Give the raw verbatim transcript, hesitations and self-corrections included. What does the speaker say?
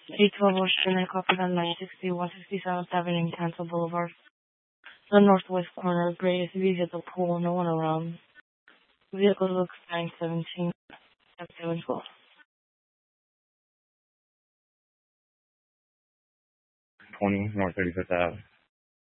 eight twelve Washington, copy on nine sixty, one sixty-seventh Avenue, Council Boulevard. The northwest corner, gray S U V hit the pool, no one around. Vehicle looks nine seventeen, seven twelve. twenty North thirty-fifth Avenue.